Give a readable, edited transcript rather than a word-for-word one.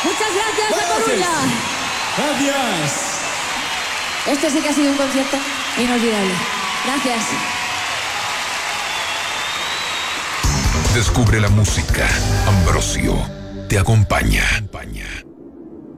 Muchas gracias, de Coruña. Gracias. Este sí que ha sido un concierto inolvidable. Gracias. Descubre la música. Ambrosio te acompaña.